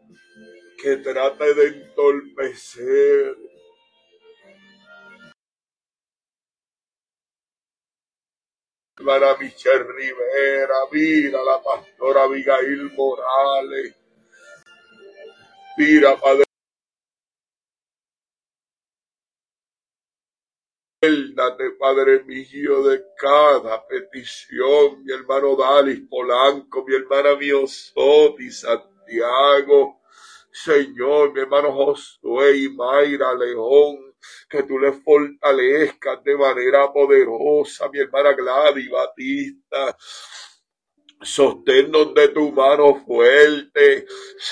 que trate de entorpecer hermana Michelle Rivera, mira la pastora Abigail Morales, mira Padre, date Padre mío de cada petición, mi hermano Dalis Polanco, mi hermana Miosoti Santiago, Señor, mi hermano Josué y Mayra León, que tú le fortalezcas de manera poderosa, mi hermana Gladys Batista. Sosténnos de tu mano fuerte,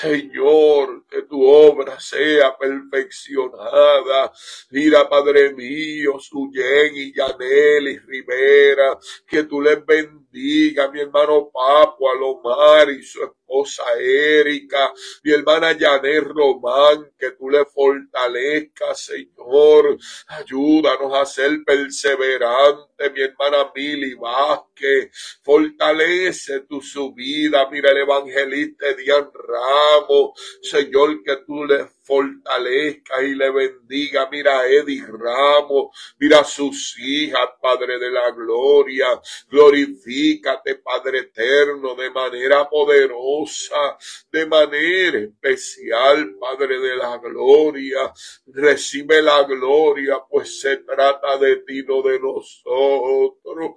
Señor, que tu obra sea perfeccionada. Mira, Padre mío, Suyen y Yaneli Rivera, que tú les bendiga, mi hermano Papo Alomar y su esposa Erika, mi hermana Janet Román, que tú le fortalezcas, Señor. Ayúdanos a ser perseverantes, mi hermana Mili Vázquez, fortalece tu subida, mira el evangelista Dian Ramos, Señor, que tú le fortalezcas y le bendiga, mira a Eddie Ramos, mira a sus hijas, Padre de la gloria, glorifícate, Padre eterno, de manera poderosa, de manera especial, Padre de la gloria, recibe la gloria, pues se trata de ti, no de nosotros.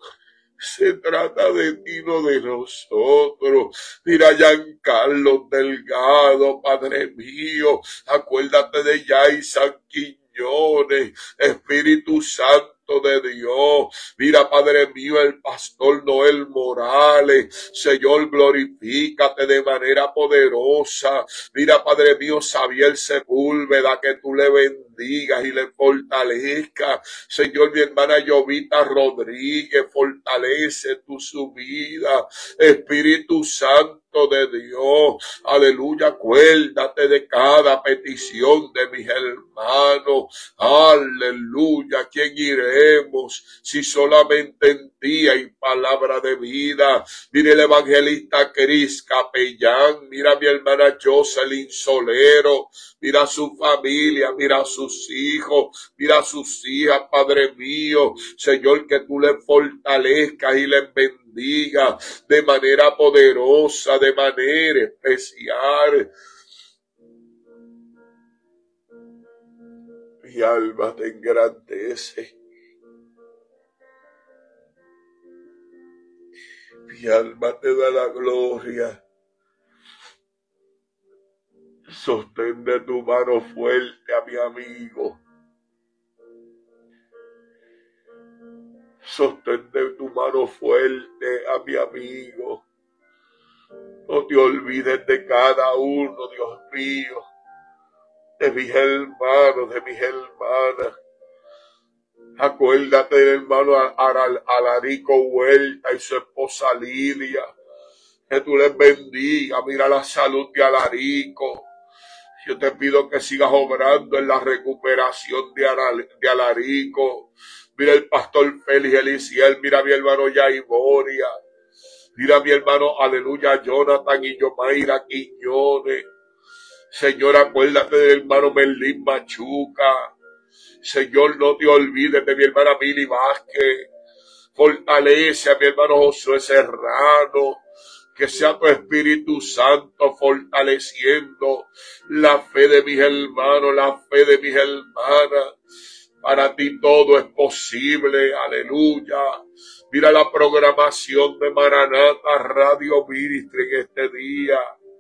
Se trata de ti, no de nosotros. Mira a Giancarlo Delgado, Padre mío. Acuérdate de Yaisan Quiñones, Espíritu Santo de Dios. Mira, Padre mío, el pastor Noel Morales. Señor, glorifícate de manera poderosa. Mira, Padre mío, Xavier Sepúlveda, que tú le bendigas y le fortalezcas. Señor, mi hermana Jovita Rodríguez, fortalece tu subida. Espíritu Santo de Dios, aleluya, acuérdate de cada petición de mis hermanos, aleluya. ¿A quién iremos si solamente en ti hay palabra de vida? Mire el evangelista Cris Capellán, mira a mi hermana Jocelyn Solero, mira a su familia, mira a sus hijos, mira a sus hijas, Padre mío, Señor, que tú les fortalezcas y les bendiga de manera poderosa, de manera especial. Mi alma te engrandece. Mi alma te da la gloria. Sostén de tu mano fuerte a mi amigo. Sostén de tu mano fuerte a mi amigo. No te olvides de cada uno, Dios mío, de mis hermanos, de mis hermanas. Acuérdate del hermano Alarico Huerta y su esposa Lidia. Que tú les bendiga. Mira la salud de Alarico. Yo te pido que sigas obrando en la recuperación de Alarico. Mira el pastor Félix Eliciel. Mira a mi hermano Yaiboria. Mira a mi hermano, aleluya, Jonathan y Yomaira Quiñones. Señor, acuérdate del hermano Merlín Machuca. Señor, no te olvides de mi hermana Mili Vázquez. Fortalece a mi hermano Josué Serrano. Que sea tu Espíritu Santo fortaleciendo la fe de mis hermanos, la fe de mis hermanas. Para ti todo es posible, aleluya. Mira la programación de Maranata Radio Ministry en este día.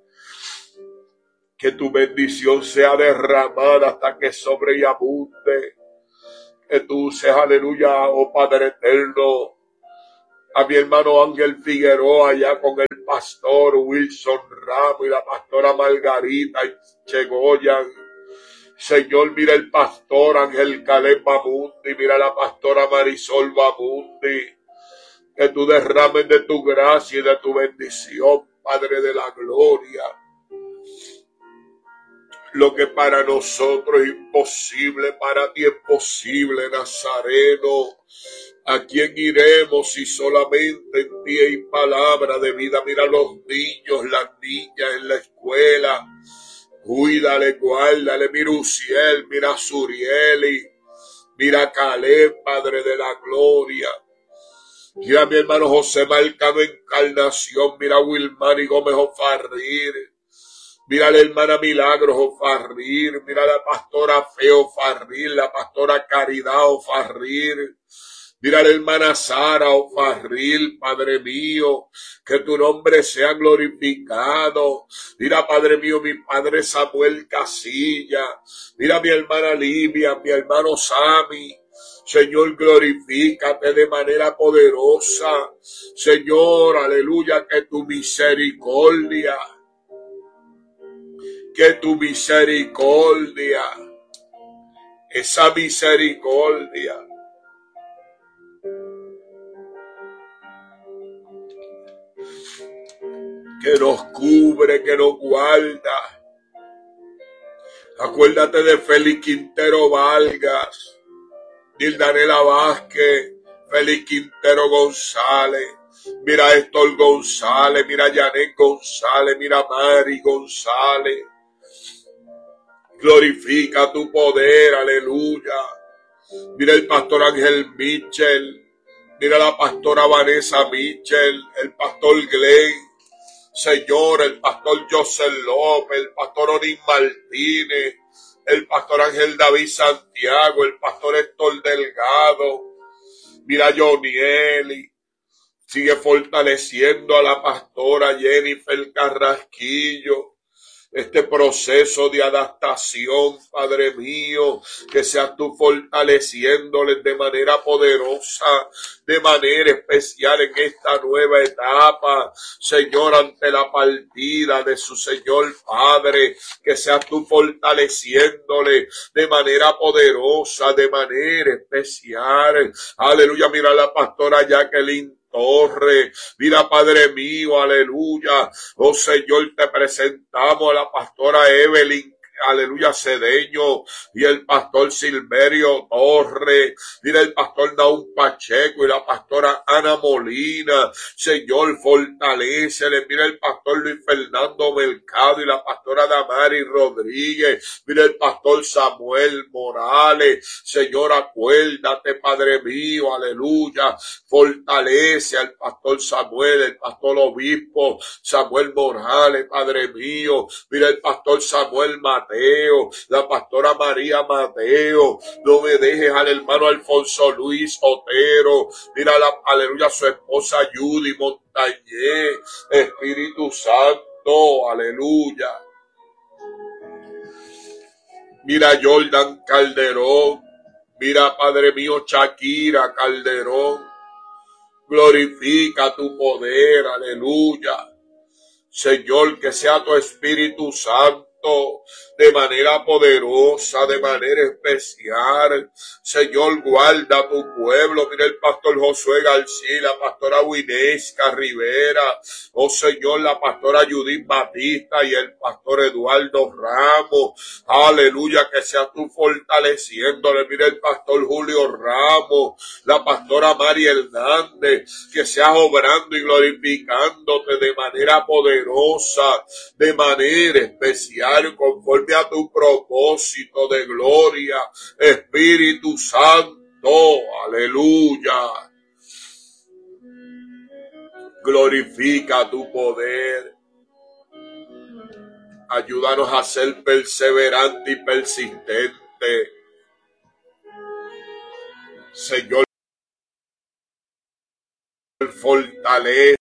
Que tu bendición sea derramada hasta que sobre y abunde. Que tú seas, aleluya, oh Padre eterno. A mi hermano Ángel Figueroa allá con el pastor Wilson Ramos y la pastora Margarita Chegoyan. Señor, mira el pastor Ángel Caleb Bamundi, mira la pastora Marisol Bamundi. Que tú derrames de tu gracia y de tu bendición, Padre de la gloria. Lo que para nosotros es imposible, para ti es posible, Nazareno. ¿A quién iremos si solamente en ti hay palabra de vida? Mira los niños, las niñas en la escuela. Cuídale, guárdale, mira Uziel, mira Surieli, mira Caleb, Padre de la Gloria. Mira a mi hermano José Marcano Encarnación, mira a Wilmar y Gómez Ofarrir. Mira a la hermana Milagros Ofarrir, mira a la pastora Feo Ofarrir, la pastora Caridad Ofarrir. Mira a la hermana Sara Ofarril, Padre mío, que tu nombre sea glorificado. Mira, Padre mío, mi Padre Samuel Casilla. Mira a mi hermana Livia, mi hermano Sami. Señor, glorifícate de manera poderosa. Señor, aleluya, que tu misericordia, esa misericordia, que nos cubre, que nos guarda. Acuérdate de Félix Quintero Vargas, Dildanela Vázquez, Félix Quintero González, mira a Héctor González, mira a Janet González, mira a Mari González. Glorifica tu poder, aleluya. Mira el pastor Ángel Mitchell, mira la pastora Vanessa Mitchell, el pastor Glenn. Señor, el pastor José López, el pastor Orin Martínez, el pastor Ángel David Santiago, el pastor Héctor Delgado. Mira a Jonieli, sigue fortaleciendo a la pastora Jennifer Carrasquillo. Este proceso de adaptación, Padre mío, que seas tú fortaleciéndoles de manera poderosa, de manera especial en esta nueva etapa, Señor, ante la partida de su Señor Padre, que seas tú fortaleciéndole de manera poderosa, de manera especial. Aleluya, mira a la pastora Jacqueline Torre, mira, Padre mío, aleluya. Oh Señor, te presentamos a la pastora Evelyn, aleluya, Cedeño, y el pastor Silverio Torre, mira el pastor Naúm Pacheco y la pastora Ana Molina. Señor, fortalécele. Mira el pastor Luis Fernando Mercado y la pastora Damari Rodríguez, mira el pastor Samuel Morales. Señor, acuérdate, Padre mío, aleluya, fortalece al pastor Samuel, el pastor obispo Samuel Morales, Padre mío. Mira el pastor Samuel Mateo, la pastora María Mateo. No me dejes al hermano Alfonso Luis Otero. Mira, aleluya, su esposa Judy Montañez. Espíritu Santo, aleluya. Mira Jordan Calderón. Mira, Padre mío, Shakira Calderón. Glorifica tu poder, aleluya. Señor, que sea tu Espíritu Santo de manera poderosa, de manera especial. Señor, guarda a tu pueblo. Mira el pastor Josué García, la pastora Winesca Rivera. Oh Señor, la pastora Judith Batista y el pastor Eduardo Ramos. Aleluya, que seas tú fortaleciéndole. Mira el pastor Julio Ramos, la pastora Mari Hernández, que seas obrando y glorificándote de manera poderosa, de manera especial, conforme a tu propósito de gloria. Espíritu Santo, aleluya. Glorifica tu poder. Ayúdanos a ser perseverante y persistente. Señor, fortalece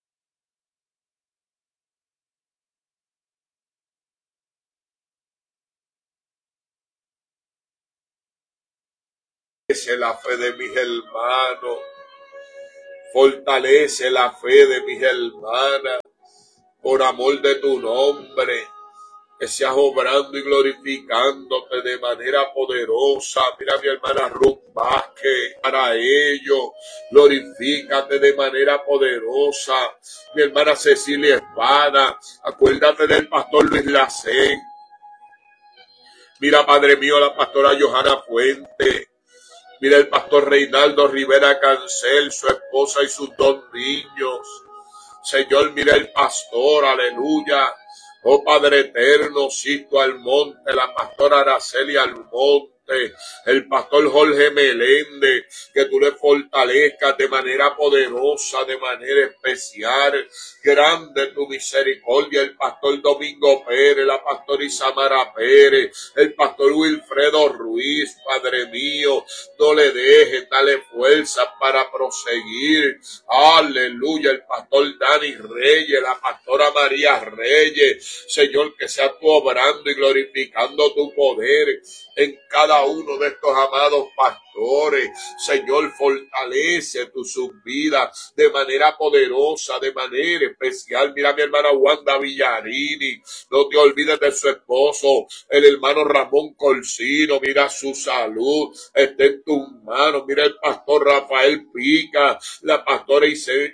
la fe de mis hermanos, fortalece la fe de mis hermanas, por amor de tu nombre, que seas obrando y glorificándote de manera poderosa. Mira a mi hermana Ruth Vázquez, para ello, glorifícate de manera poderosa. Mi hermana Cecilia Espada, acuérdate del pastor Luis Lacén. Mira, Padre mío, la pastora Johanna Fuente. Mira el pastor Reinaldo Rivera Cancel, su esposa y sus dos niños. Señor, mira el pastor, aleluya. Oh Padre eterno, Sisto Almonte, la pastora Araceli Almonte, el pastor Jorge Meléndez, que tú le fortalezcas de manera poderosa, de manera especial. Grande tu misericordia, el pastor Domingo Pérez, la pastora Isamara Pérez, el pastor Wilfredo Ruiz, Padre mío, no le dejes, dale fuerza para proseguir. Aleluya, el pastor Dani Reyes, la pastora María Reyes, Señor, que sea tú obrando y glorificando tu poder en cada uno de estos amados pastores. Señor, fortalece tu subvida de manera poderosa, de manera especial. Mira a mi hermana Wanda Villarini, no te olvides de su esposo, el hermano Ramón Colcino. Mira su salud, está en tus manos. Mira el pastor Rafael Pica, la pastora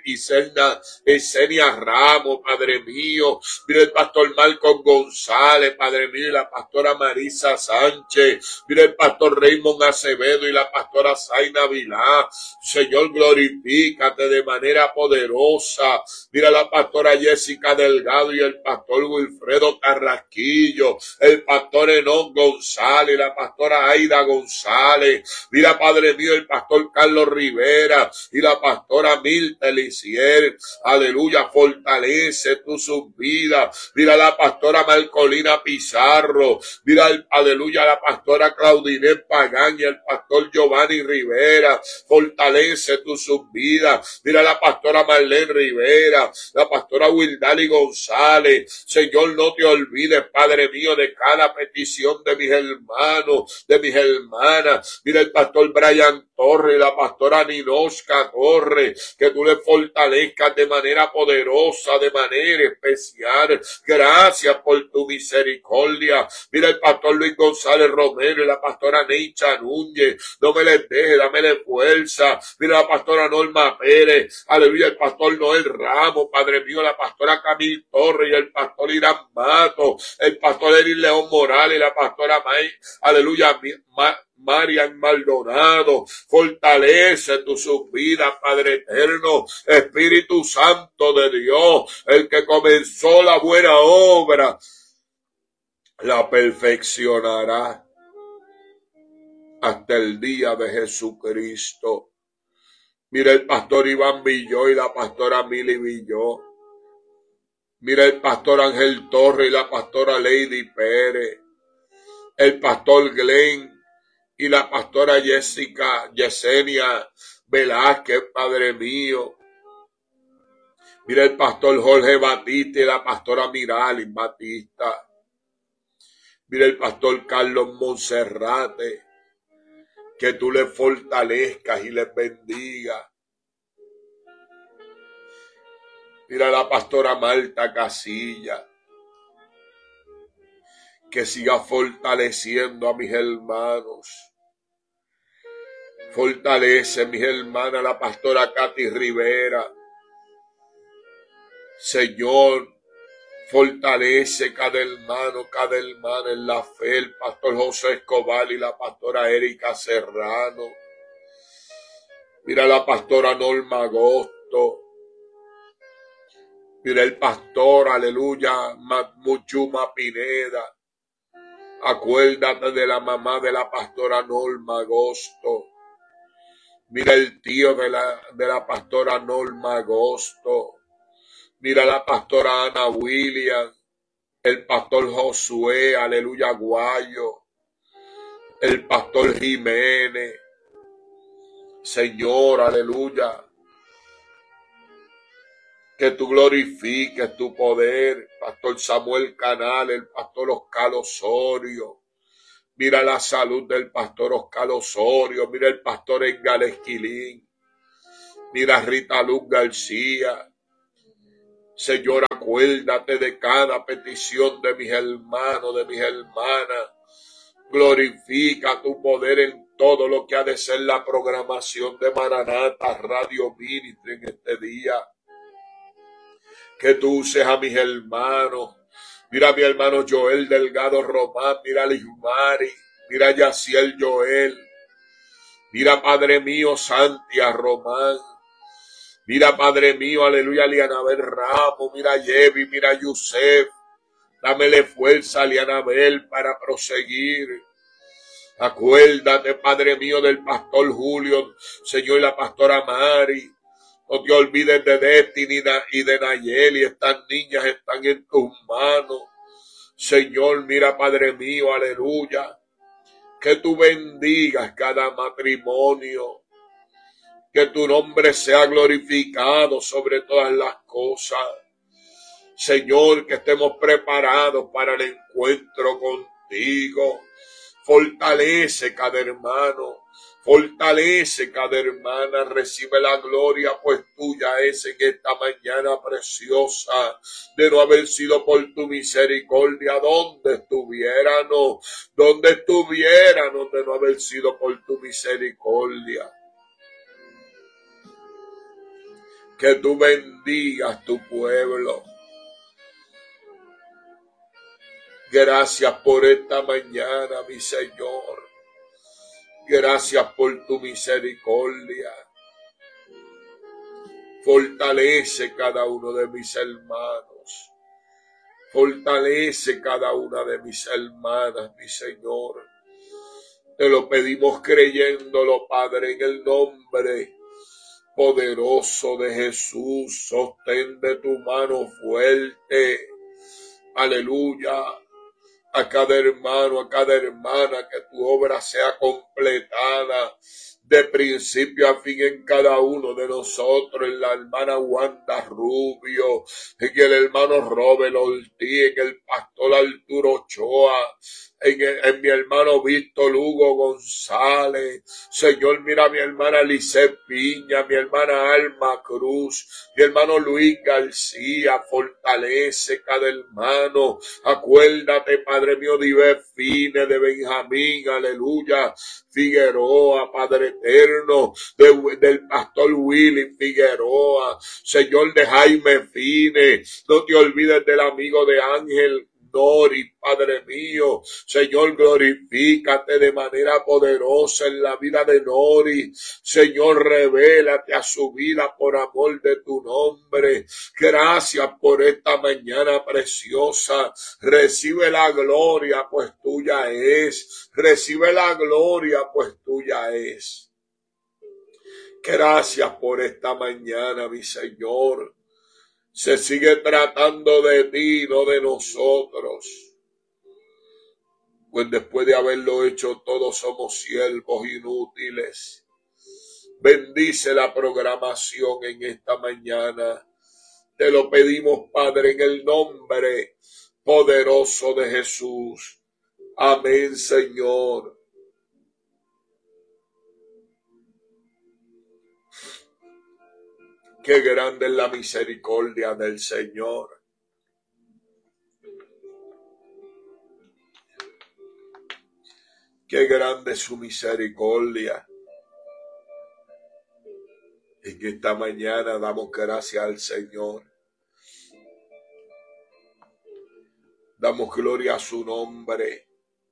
Isenia Ramos, Padre mío. Mira el pastor Marcos González, Padre mío, y la pastora Marisa Sánchez. Mira el pastor Raymond Acevedo y la pastora Zaina Vilá. Señor, glorifícate de manera poderosa. Mira la pastora Jessica Delgado y el pastor Wilfredo Carrasquillo, el pastor Enoch González, la pastora Aida González. Mira, Padre mío, el pastor Carlos Rivera y la pastora Mirta Elicier. Aleluya, fortalece tu subvida. Mira la pastora Marcolina Pizarro. Mira, aleluya, la pastora Claudinette Pagán y el pastor Giovanni Rivera. Fortalece tu subvida. Mira la pastora Marlene Rivera, la pastora Wildali González. Señor, no te olvides, Padre mío, de cada petición de mis hermanos, de mis hermanas. Mira el pastor Brian Torres, la pastora Ninoska Torres, que tú le fortalezcas de manera poderosa, de manera especial. Gracias por tu misericordia. Mira el pastor Luis González Romero y la pastora Neicha Núñez. No me les deje, dámele fuerza. Mira la pastora Norma Pérez. Aleluya, el pastor Noel Ramos, Padre mío, la pastora Camil Torres y el pastor Irán Mato, el pastor Eric León Morales y la pastora May. Aleluya, Marian Maldonado. Fortalece tu subvida, Padre eterno, Espíritu Santo de Dios, el que comenzó la buena obra, la perfeccionará hasta el día de Jesucristo. Mira el pastor Iván Villó y la pastora Mili Villó. Mira el pastor Ángel Torres y la pastora Lady Pérez. El pastor Glenn y la pastora Yesenia Velázquez, Padre mío. Mira el pastor Jorge Batista y la pastora Miralis Batista. Mira el pastor Carlos Monserrate. Que tú les fortalezcas y les bendiga. Mira la pastora Marta Casilla. Que siga fortaleciendo a mis hermanos. Fortalece mis hermanas, la pastora Katy Rivera. Señor, fortalece cada hermano en la fe. El pastor José Escobar y la pastora Erika Serrano. Mira la pastora Norma Agosto. Mira el pastor, aleluya, Muchuma Pineda. Acuérdate de la mamá de la pastora Norma Agosto. Mira el tío de la pastora Norma Agosto. Mira la pastora Ana Williams. El pastor Josué, aleluya, Guayo. El pastor Jiménez. Señor, aleluya. Que tú glorifiques tu poder. Pastor Samuel Canal, el pastor Oscar Osorio. Mira la salud del pastor Oscar Osorio. Mira el pastor Edgar Esquilín. Mira Rita Luz García. Señor, acuérdate de cada petición de mis hermanos, de mis hermanas. Glorifica tu poder en todo lo que ha de ser la programación de Maranata Radio Ministry en este día. Que tú uses a mis hermanos. Mira a mi hermano Joel Delgado Román. Mira a Lismari. Mira a Yaciel Joel. Mira, Padre mío, Santia Román. Mira, Padre mío, aleluya, Lianabel Ramos. Mira a Yevi. Mira a Yusef. Dámele fuerza a Lianabel para proseguir. Acuérdate, Padre mío, del pastor Julio, Señor, y la pastora Mari. No te olvides de Destiny y de Nayeli. Estas niñas están en tus manos. Señor, mira, Padre mío, aleluya. Que tú bendigas cada matrimonio. Que tu nombre sea glorificado sobre todas las cosas. Señor, que estemos preparados para el encuentro contigo. Fortalece cada hermano. Fortalece cada hermana, recibe la gloria, pues tuya es en esta mañana preciosa, de no haber sido por tu misericordia. ¿Dónde estuviéramos? ¿Dónde estuviéramos de no haber sido por tu misericordia? Que tú bendigas tu pueblo. Gracias por esta mañana, mi Señor. Gracias por tu misericordia. Fortalece cada uno de mis hermanos. Fortalece cada una de mis hermanas, mi Señor. Te lo pedimos creyéndolo, Padre, en el nombre poderoso de Jesús. Sostén de tu mano fuerte. Aleluya. A cada hermano, a cada hermana, que tu obra sea completada de principio a fin en cada uno de nosotros, en la hermana Wanda Rubio, en el hermano Robert Ortiz, en el pastor Arturo Ochoa, en mi hermano Víctor Hugo González. Señor, mira a mi hermana Lisset Piña, mi hermana Alma Cruz, mi hermano Luis García. Fortalece cada hermano. Acuérdate, Padre mío, de Iber Fine, de Benjamín, aleluya, Figueroa, Padre eterno, del pastor Willy Figueroa, Señor, de Jaime Fine. No te olvides del amigo de Ángel Nori, Padre mío. Señor, glorifícate de manera poderosa en la vida de Nori. Señor, revélate a su vida por amor de tu nombre. Gracias por esta mañana preciosa. Recibe la gloria, pues tuya es. Recibe la gloria, pues tuya es. Gracias por esta mañana, mi Señor. Se sigue tratando de ti, no de nosotros. Pues después de haberlo hecho todos somos siervos inútiles. Bendice la programación en esta mañana. Te lo pedimos, Padre, en el nombre poderoso de Jesús. Amén, Señor. Qué grande es la misericordia del Señor. Qué grande es su misericordia. Y que esta mañana damos gracias al Señor. Damos gloria a su nombre.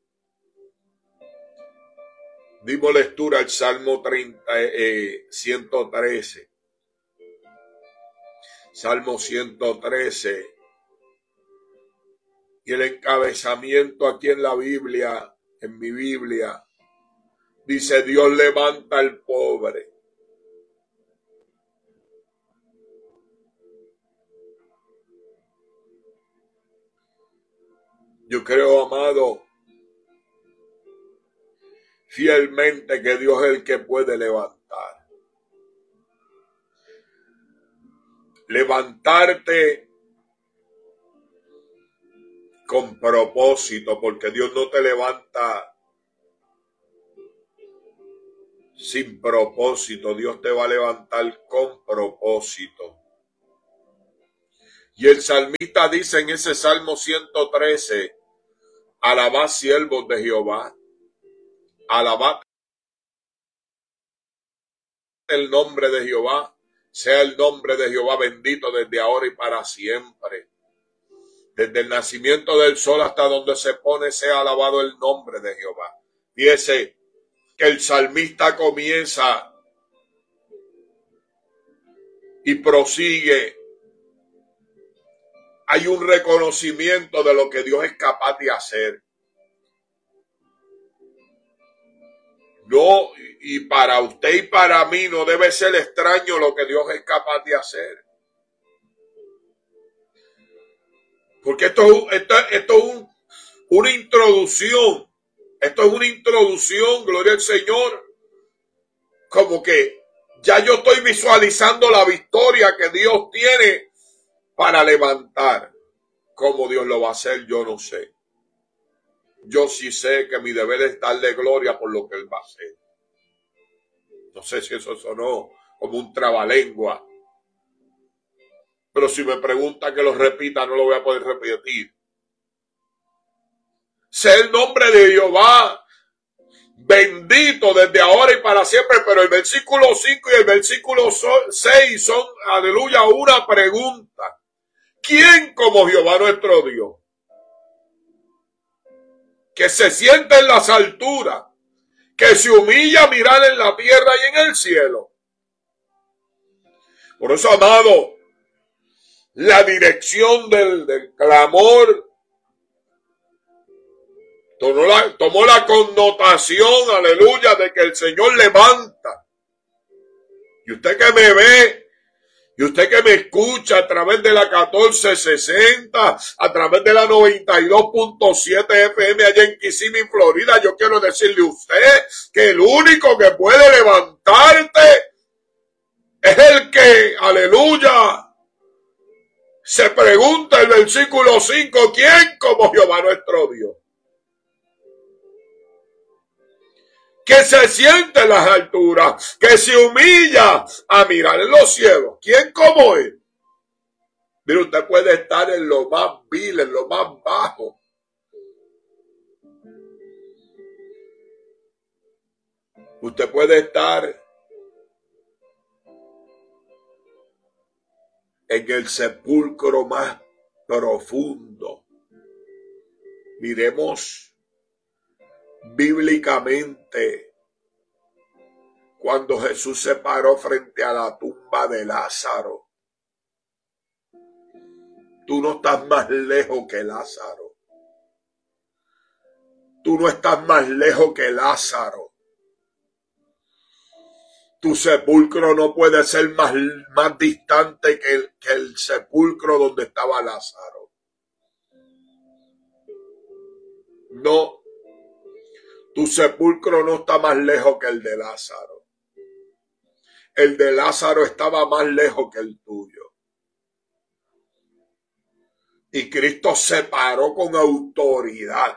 Dimos lectura al Salmo 113. Salmo 113. Y el encabezamiento aquí en la Biblia, en mi Biblia, dice: Dios levanta al pobre. Yo creo, amado, fielmente que Dios es el que puede levantar. Levantarte con propósito, porque Dios no te levanta sin propósito. Dios te va a levantar con propósito. Y el salmista dice en ese Salmo 113, alabad siervos de Jehová, alabad el nombre de Jehová, sea el nombre de Jehová bendito desde ahora y para siempre. Desde el nacimiento del sol hasta donde se pone, sea alabado el nombre de Jehová. Fíjese que el salmista comienza y prosigue hay un reconocimiento de lo que Dios es capaz de hacer. No, y para usted y para mí no debe ser extraño lo que Dios es capaz de hacer. Porque esto es una introducción. Esto es una introducción, gloria al Señor. Como que ya yo estoy visualizando la victoria que Dios tiene para levantar. ¿Cómo Dios lo va a hacer? Yo no sé. Yo sí sé que mi deber es darle gloria por lo que Él va a hacer. No sé si eso sonó como un trabalengua. Pero si me pregunta que lo repita, no lo voy a poder repetir. Sé el nombre de Jehová, bendito desde ahora y para siempre. Pero el versículo 5 y el versículo 6 son, aleluya, una pregunta. ¿Quién como Jehová nuestro Dios? Que se sienta en las alturas, que se humilla a mirar en la tierra y en el cielo. Por eso, amado, la dirección del clamor tomó la connotación, aleluya, de que el Señor levanta. Y usted que me ve, y usted que me escucha a través de la 1460, a través de la 92.7 FM allá en Kissimmee, Florida, yo quiero decirle a usted que el único que puede levantarte es el que, aleluya, se pregunta el versículo 5, ¿quién como Jehová nuestro Dios? Que se siente en las alturas, que se humilla a mirar en los cielos. ¿Quién como Él? Mire, usted puede estar en lo más vil, en lo más bajo. Usted puede estar en el sepulcro más profundo. Miremos bíblicamente cuando Jesús se paró frente a la tumba de Lázaro. Tú no estás más lejos que Lázaro. Tú no estás más lejos que Lázaro. Tu sepulcro no puede ser más distante que el sepulcro donde estaba Lázaro. No. Tu sepulcro no está más lejos que el de Lázaro. El de Lázaro estaba más lejos que el tuyo. Y Cristo se paró con autoridad.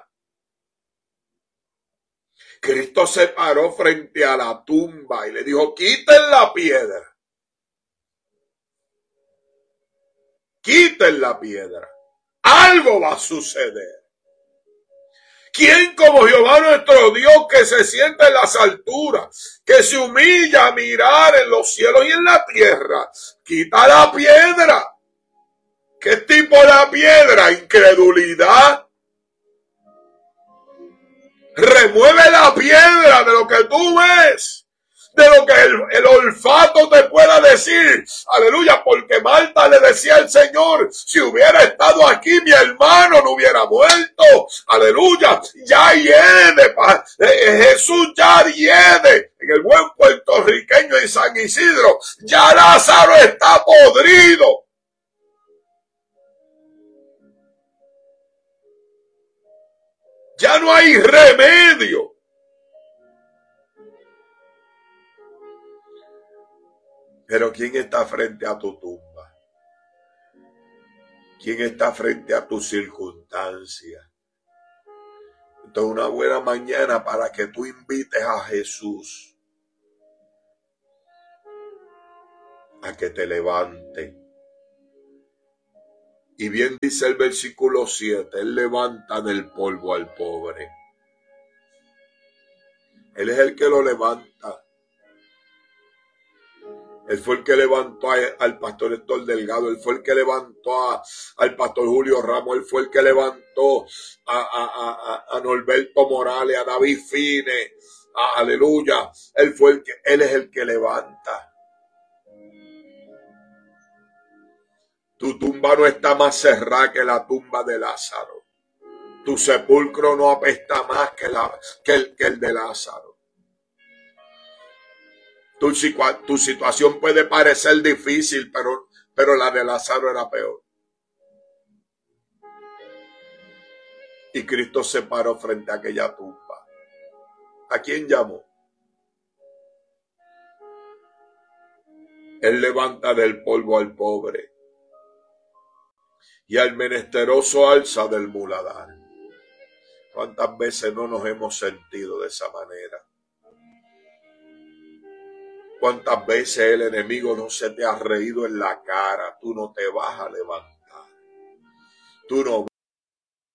Cristo se paró frente a la tumba y le dijo, quiten la piedra. Quiten la piedra. Algo va a suceder. ¿Quién como Jehová nuestro Dios que se sienta en las alturas, que se humilla a mirar en los cielos y en la tierra? Quita la piedra. ¿Qué tipo de piedra? Incredulidad. Remueve la piedra de lo que tú ves, de lo que el olfato te pueda decir. Aleluya, porque Marta le decía al Señor, si hubiera estado aquí mi hermano no hubiera muerto. Aleluya, ya hiede, Jesús ya hiede. En el buen puertorriqueño en San Isidro, ya Lázaro está podrido. Ya no hay remedio. Pero ¿quién está frente a tu tumba? ¿Quién está frente a tu circunstancia? Esta es una buena mañana para que tú invites a Jesús a que te levante. Y bien dice el versículo 7, Él levanta del polvo al pobre. Él es el que lo levanta. Él fue el que levantó al pastor Héctor Delgado. Él fue el que levantó al pastor Julio Ramos. Él fue el que levantó a Norberto Morales, a David Fine. Aleluya. Él es el que levanta. Tu tumba no está más cerrada que la tumba de Lázaro. Tu sepulcro no apesta más que el de Lázaro. Tu situación puede parecer difícil, pero la de Lázaro era peor. Y Cristo se paró frente a aquella tumba. ¿A quién llamó? Él levanta del polvo al pobre y al menesteroso alza del muladar. ¿Cuántas veces no nos hemos sentido de esa manera? ¿Cuántas veces el enemigo no se te ha reído en la cara? Tú no te vas a levantar. Tú no